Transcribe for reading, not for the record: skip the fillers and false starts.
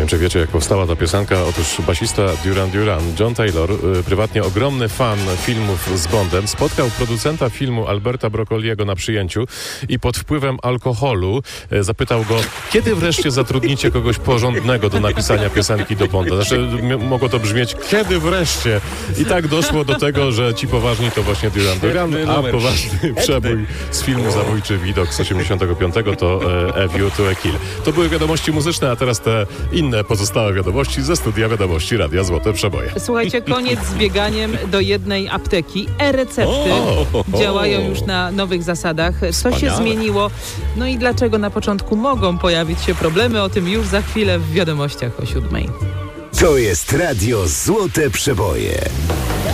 wiem, czy wiecie, jak powstała ta piosenka. Otóż basista Duran Duran, John Taylor, prywatnie ogromny fan filmów z Bondem, spotkał producenta filmu Alberta Broccoliego na przyjęciu i pod wpływem alkoholu zapytał go, kiedy wreszcie zatrudnicie kogoś porządnego do napisania piosenki do Bonda. Znaczy, mogło to brzmieć, kiedy wreszcie? I tak doszło do tego, że ci poważni to właśnie Duran Duran, a poważny przebój z filmu Zabójczy widok z 85 to A View to a Kill. To były wiadomości muzyczne, a teraz te inne pozostałe wiadomości ze studia Wiadomości Radia Złote Przeboje. Słuchajcie, koniec z bieganiem do jednej apteki. E-recepty działają już na nowych zasadach. Co się zmieniło? No i dlaczego na początku mogą pojawić się problemy? O tym już za chwilę w Wiadomościach o 7:00. To jest Radio Złote Przeboje.